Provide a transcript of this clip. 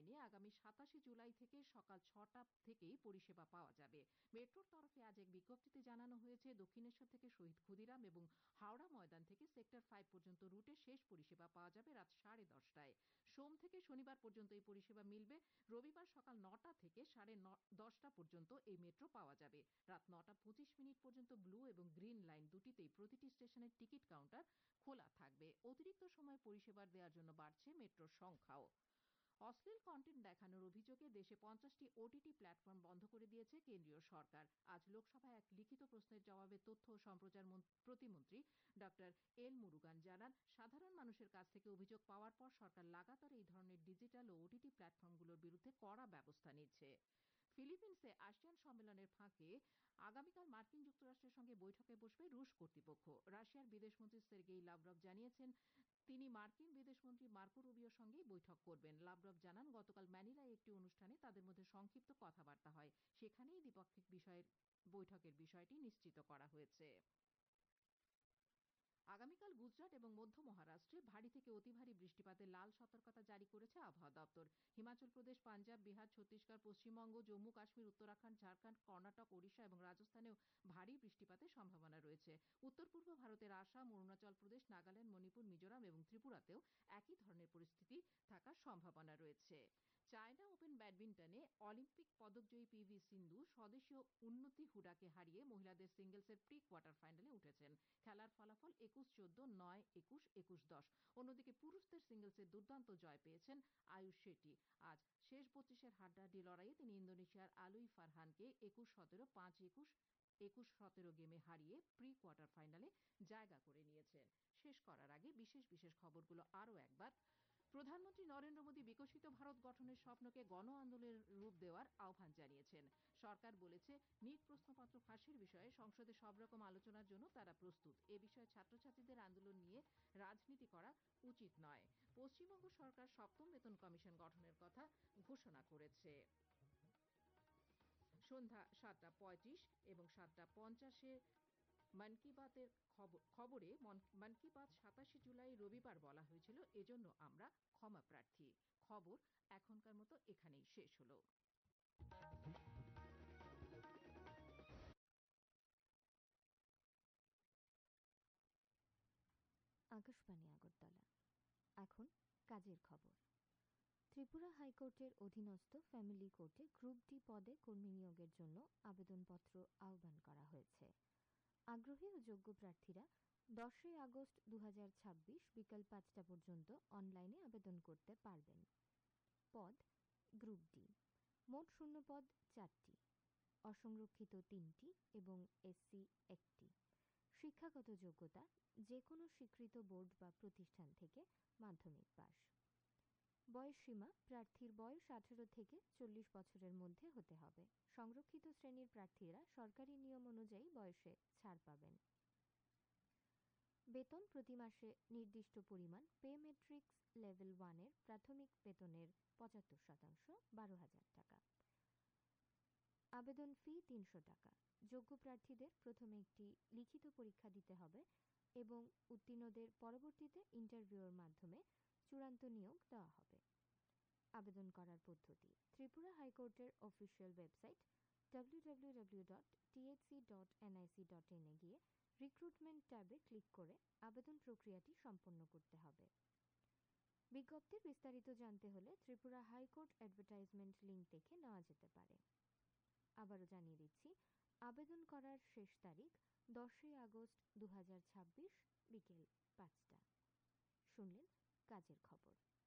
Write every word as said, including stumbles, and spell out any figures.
লাইনে আগামী সাতাশে জুলাই থেকে সকাল ছটা থেকেই পরিষেবা পাওয়া যাবে। মেট্রোর তরফে আজ এক বিজ্ঞপ্তিতে জানানো হয়েছে, দক্ষিণেশ্বর থেকে শহীদ ক্ষুদিরাম এবং হাওড়া ময়দান থেকে সেক্টর ফাইভ পর্যন্ত রুটে শেষ পরিষেবা পাওয়া যাবে রাত সাড়ে দশটায়। সোম থেকে শনিবার পর্যন্ত এই পরিষেবা মিলবে। রবিবার সকাল নটা থেকে সাড়ে দশটা পর্যন্ত এই মেট্রো পাওয়া যাবে। রাত নটা পঁচিশ মিনিট পর্যন্ত ব্লু এবং গ্রিন লাইন দুটিতেই প্রতিটি স্টেশনের টিকিট কাউন্টার খোলা থাকবে। অতিরিক্ত সময় পরিষেবা দেওয়ার জন্য বাড়ছে মেট্রোর সংখ্যাও। অশ্লীল কন্টেন্ট দেখানোর অভিযোগে দেশে পঞ্চাশটি ওটিটি প্ল্যাটফর্ম বন্ধ করে দিয়েছে কেন্দ্রীয় সরকার। আজ লোকসভায় এক লিখিত প্রশ্নের জবাবে তথ্য ও সম্প্রচার প্রতিমন্ত্রী ডক্টর এল মুরুগান জানান, সাধারণ মানুষের কাছ থেকে অভিযোগ পাওয়ার পর সরকার লাগাতার এই ধরনের ডিজিটাল ও ওটিটি প্ল্যাটফর্মগুলোর বিরুদ্ধে কড়া ব্যবস্থা নিচ্ছে। ফিলিপিন্সে আসিয়ান সম্মেলনের ফাঁকে আগামীকাল মার্কিন যুক্তরাষ্ট্রের সঙ্গে বৈঠকে বসবে রুশ কর্তৃপক্ষ। রাশিয়ার বিদেশমন্ত্রী সের্গেই লাভরভ জানিয়েছেন, তিনি মার্কিন বিদেশমন্ত্রী মার্কো রুবিওর সঙ্গেই বৈঠক করবেন। লাভরভ জানান, গতকাল ম্যানিলায় একটি অনুষ্ঠানে তাদের মধ্যে সংক্ষিপ্ত কথাবার্তা হয়। সেখানেই দ্বিপাক্ষিক বিষয়ের বৈঠকের বিষয়টি নিশ্চিত করা হয়েছে। আগামীকাল গুজরাট এবং মধ্য মহারাষ্ট্রে ভারী থেকে অতি ভারী বৃষ্টিপাতের লাল সতর্কতা জারি করেছে আবহাওয়া দপ্তর। হিমাচল প্রদেশ, পাঞ্জাব, বিহার, ছত্তিশগড়, পশ্চিমবঙ্গ, জম্মু কাশ্মীর, উত্তরাখণ্ড, ঝাড়খণ্ড, কর্ণাটক, ওড়িশা এবং রাজস্থানেও ভারী বৃষ্টিপাতের সম্ভাবনা রয়েছে। উত্তর পূর্ব ভারতের আসাম, অরুণাচল প্রদেশ, নাগাল্যান্ড, মণিপুর, মিজোরাম এবং ত্রিপুরাতেও একই ধরনের পরিস্থিতি থাকার সম্ভাবনা রয়েছে। China open ব্যাডমিন্টনে Olympic পদকজয়ী P V সিন্ধু স্বদেশীয় উন্নতি হুডাকে হারিয়ে মহিলাদের সিঙ্গলসের প্রি কোয়ার্টার ফাইনালে উঠেছেন। খেলার ফলাফল একুশ চোদ্দ, নয় একুশ, একুশ দশ। অন্যদিকে পুরুষদের সিঙ্গলসের দুর্দান্ত জয় পেয়েছেন আয়ুষ শেট্টি। আজ শেষ বত্রিশের হাড্ডাহাড্ডি লড়াইয়ে তিনি ইন্দোনেশিয়ার আলুই ফারহানকে একুশ সতেরো, পাঁচ একুশ, একুশ সতেরো গেমে হারিয়ে প্রি কোয়ার্টার ফাইনালে জায়গা করে নিয়েছেন। শেষ করার আগে বিশেষ বিশেষ খবরগুলো আরও একবার। প্রধানমন্ত্রী নরেন্দ্র মোদী বিকশিত ভারত গঠনের স্বপ্নকে গণ আন্দোলনের রূপ দেওয়ার আহ্বান জানিয়েছেন। সরকার বলেছে, নিট প্রশ্নপত্র ফাঁসের বিষয়ে সংসদে সব রকম আলোচনার জন্য তারা প্রস্তুত। এ বিষয়ে ছাত্রছাত্রীদের আন্দোলন নিয়ে রাজনীতি করা উচিত নয়। পশ্চিমবঙ্গ সরকার সপ্তম বেতন কমিশন গঠনের কথা ঘোষণা করেছে। সন্ধ্যা সাতটা পঁয়ত্রিশ এবং সাতটা পঞ্চাশে মন কি বাতের খবরে মন কি বাত সাতাশে জুলাই রবিবার বলা হয়েছিল, এজন্য আমরা ক্ষমা প্রার্থী। খবর এখনকার মতো এখানেই শেষ হলো। আকাশবাণী আগরতলা। এখন কাজের খবর। ত্রিপুরা হাইকোর্টের অধীনস্থ ফ্যামিলি কোর্টে গ্রুপ ডি পদে কর্মী নিয়োগের জন্য আবেদনপত্র আহ্বান করা হয়েছে। আগ্রহী ও যোগ্য প্রার্থীরা দশই আগস্ট দু হাজার ছাব্বিশ বিকাল পাঁচটা পর্যন্ত অনলাইনে আবেদন করতে পারবেন। পদ গ্রুপ ডি। মোট শূন্য পদ চারটি, অসংরক্ষিত তিনটি এবং এসসি একটি। শিক্ষাগত যোগ্যতা যে কোনো স্বীকৃত বোর্ড বা প্রতিষ্ঠান থেকে মাধ্যমিক পাস। বয়স সীমা প্রার্থীর বয়স আঠারো থেকে চল্লিশ বছরের মধ্যে হতে হবে। সংরক্ষিত শ্রেণীর প্রার্থীরা সরকারি নিয়ম অনুযায়ী বয়সে ছাড় পাবেন। বেতন প্রতি মাসে নির্দিষ্ট পরিমাণ পে মেট্রিক্স লেভেল ওয়ানের প্রাথমিক বেতনের পঁচাত্তর শতাংশ, বারো হাজার টাকা। আবেদন ফি তিনশো টাকা। যোগ্য প্রার্থীদের প্রথমে একটি লিখিত পরীক্ষা দিতে হবে এবং উত্তীর্ণদের পরবর্তীতে ইন্টারভিউর মাধ্যমে চূড়ান্ত নিয়োগ দেওয়া হবে। আবেদন করার পদ্ধতি: ত্রিপুরা হাইকোর্টের official website W W W dot T H C dot N I C dot in a গিয়ে রিক্রুটমেন্ট ট্যাবে ক্লিক করে আবেদন প্রক্রিয়াটি সম্পন্ন করতে হবে। বিজ্ঞপ্তির বিস্তারিত জানতে হলে ত্রিপুরা হাইকোর্ট অ্যাডভার্টাইজমেন্ট লিঙ্ক দেখে নেওয়া যেতে পারে। আবারও জানিয়ে দিচ্ছি, আবেদন করার শেষ তারিখ দশই আগস্ট দু হাজার ছাব্বিশ বিকেল পাঁচটা। শুনলেন কাজের খবর।